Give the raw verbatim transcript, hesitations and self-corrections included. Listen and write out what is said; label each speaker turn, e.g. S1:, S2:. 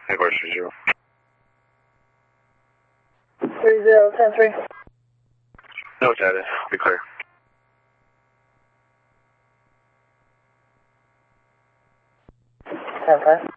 S1: Jaguar three zero.
S2: three zero, ten three.
S1: No data. Be clear.
S2: ten five.